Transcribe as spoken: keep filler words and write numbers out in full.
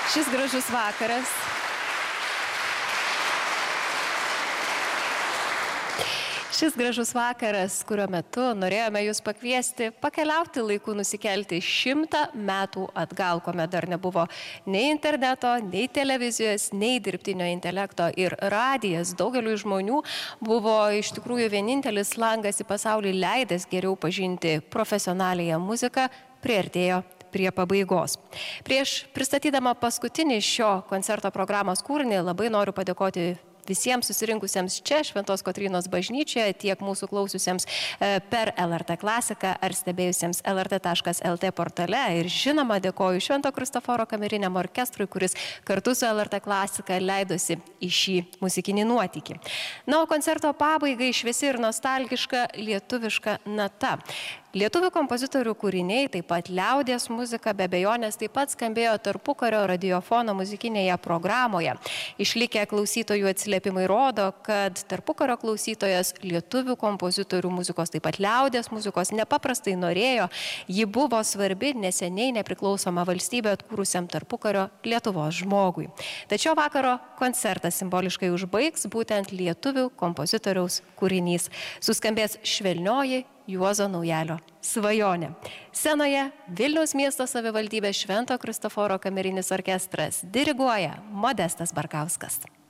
Šis gražus vakaras. Šis gražus vakaras, kurio metu norėjome jūs pakviesti, pakeliauti laiku, nusikelti šimtą metų atgal, kuomet dar nebuvo nei interneto, nei televizijos, nei dirbtinio intelekto ir radijas. Daugeliu žmonių buvo iš tikrųjų vienintelis langas į pasaulį, leidęs geriau pažinti profesionaliąją muziką, priartėjo prie pabaigos. Prieš pristatydama paskutinį šio koncerto programos kūrinį, labai noriu padėkoti visiems susirinkusiems čia Šventos Kotrynos bažnyčioje, tiek mūsų klausiusiems per L R T klasiką ar stebėjusiems L R T taškas L T portale. Ir žinoma, dėkoju Švento Kristoforo kameriniam orkestrui, kuris kartu su L R T klasika leidosi į šį muzikinį nuotykį. Na, o koncerto pabaigai šviesi ir nostalgiška lietuviška nata. Lietuvių kompozitorių kūriniai, taip pat liaudies muzika, be abejonės taip pat skambėjo tarpukario radiofono muzikinėje programoje. Išlikę klausytojų atsiliepimai rodo, kad tarpukario klausytojas lietuvių kompozitorių muzikos, taip pat liaudies muzikos nepaprastai norėjo. Ji buvo svarbi neseniai nepriklausoma valstybė atkūrusiam tarpukario Lietuvos žmogui. Tačiau vakaro koncertą simboliškai užbaigs būtent lietuvių kompozitoriaus kūrinys. Suskambės švelnioji Juozo Naujalio Svajonė. Scenoje Vilniaus miesto savivaldybės Švento Kristoforo kamerinis orkestras diriguoja Modestas Barkauskas.